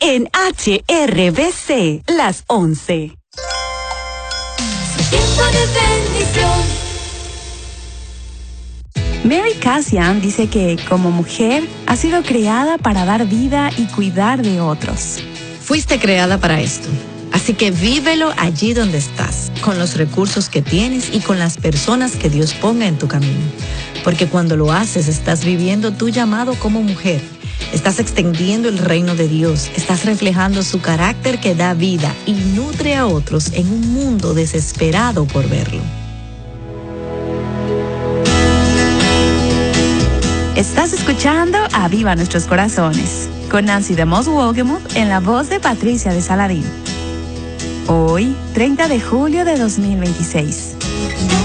en HRBC, las 11. Tiempo de bendición. Mary Cassian dice que, como mujer, ha sido creada para dar vida y cuidar de otros. Fuiste creada para esto, así que vívelo allí donde estás, con los recursos que tienes y con las personas que Dios ponga en tu camino. Porque cuando lo haces, estás viviendo tu llamado como mujer. Estás extendiendo el reino de Dios, estás reflejando su carácter que da vida y nutre a otros en un mundo desesperado por verlo. Estás escuchando Aviva Nuestros Corazones, con Nancy DeMoss Wogemuth en la voz de Patricia de Saladín. Hoy, 30 de julio de 2026.